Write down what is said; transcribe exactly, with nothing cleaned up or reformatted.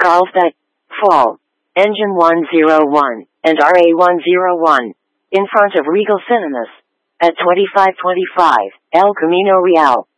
Carlsbad, Fall, Engine one oh one, and R A one oh one, in front of Regal Cinemas, at twenty-five twenty-five El Camino Real.